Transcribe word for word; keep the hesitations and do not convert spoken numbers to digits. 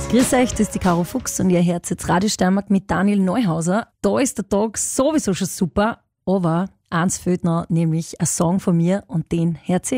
Grüß euch, das ist die Caro Fuchs und ihr hört jetzt Radio Steiermark mit Daniel Neuhauser. Da ist der Tag sowieso schon super, aber eins fehlt noch, nämlich ein Song von mir und den hört ihr